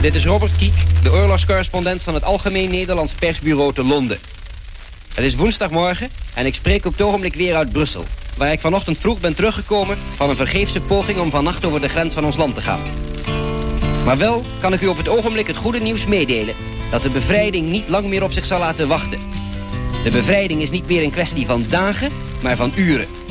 Dit is Robert Kiek, de oorlogscorrespondent van het Algemeen Nederlands Persbureau te Londen. Het is woensdagmorgen en ik spreek op het ogenblik weer uit Brussel, waar ik vanochtend vroeg ben teruggekomen van een vergeefse poging om vannacht over de grens van ons land te gaan. Maar wel kan ik u op het ogenblik het goede nieuws meedelen dat de bevrijding niet lang meer op zich zal laten wachten. De bevrijding is niet meer een kwestie van dagen, maar van uren.